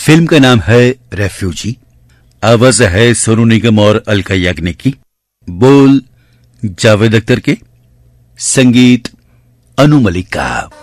Film का नाम है रेफ्यूजी। आवाज है सोनू निगम और अलका याग्निक की। बोल जावेद अख्तर के, संगीत अनु मलिक का।